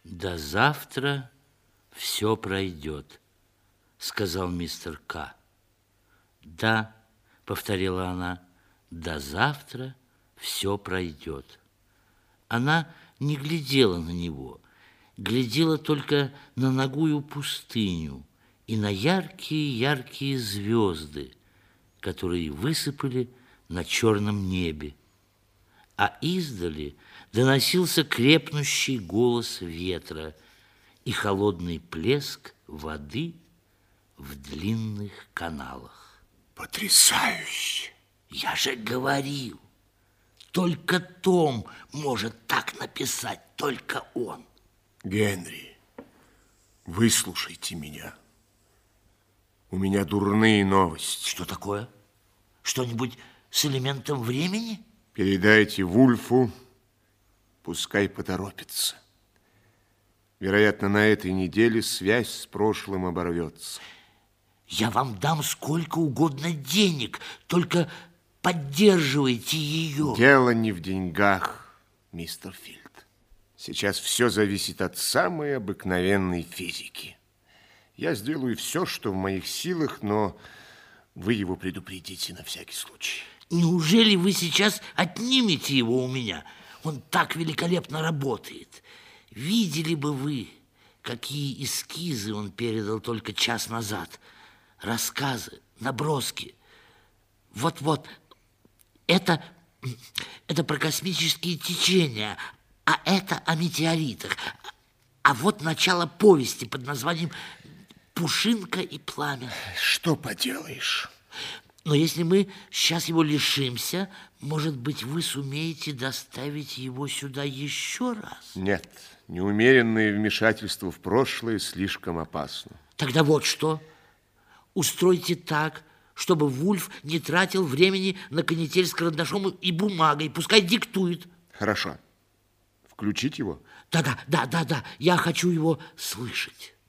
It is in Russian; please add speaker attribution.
Speaker 1: До завтра все пройдет, сказал мистер К. Да, повторила она, до завтра все пройдет. Она не глядела на него, глядела только на нагую пустыню и на яркие-яркие звезды, которые высыпали на черном небе. А издали доносился крепнущий голос ветра и холодный плеск воды в длинных каналах.
Speaker 2: Потрясающе!
Speaker 1: Я же говорил, только Том может так написать, только он.
Speaker 2: Генри, выслушайте меня. У меня дурные новости.
Speaker 1: Что такое? Что-нибудь с элементом времени?
Speaker 2: Передайте Вульфу, пускай поторопится. Вероятно, на этой неделе связь с прошлым оборвется.
Speaker 1: Я вам дам сколько угодно денег, только поддерживайте ее.
Speaker 2: Дело не в деньгах, мистер Филд. Сейчас все зависит от самой обыкновенной физики. Я сделаю все, что в моих силах, но вы его предупредите на всякий случай.
Speaker 1: Неужели вы сейчас отнимете его у меня? Он так великолепно работает. Видели бы вы, какие эскизы он передал только час назад. Рассказы, наброски. Вот-вот. Это про космические течения, а это о метеоритах. А вот начало повести под названием «Пушинка и пламя».
Speaker 2: Что поделаешь?
Speaker 1: Но если мы сейчас его лишимся, может быть, вы сумеете доставить его сюда еще раз?
Speaker 2: Нет, неумеренное вмешательство в прошлое слишком опасно.
Speaker 1: Тогда вот что. Устройте так, чтобы Вульф не тратил времени на канитель с карандашом и бумагой. Пускай диктует.
Speaker 2: Хорошо. Включить его?
Speaker 1: Да. Я хочу его слышать.